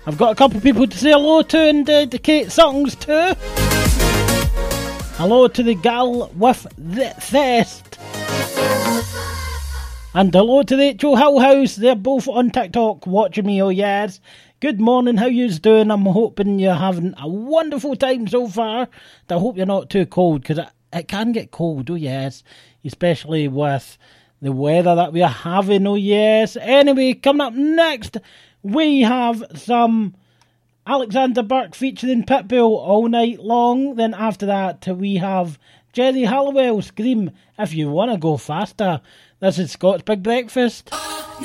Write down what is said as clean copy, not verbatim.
I've got a couple of people to say hello to and dedicate songs to. Hello to the gal with the thirst. And hello to the H.O. Hill House. They're both on TikTok watching me, oh yes. Good morning, how yous doing? I'm hoping you're having a wonderful time so far. I hope you're not too cold, because it can get cold, oh yes. Especially with the weather that we are having, oh yes. Anyway, coming up next, we have some Alexander Burke featuring Pitbull All Night Long. Then after that, we have Jerry Halliwell, Scream If You Wanna Go Faster. This is Scott's Big Breakfast.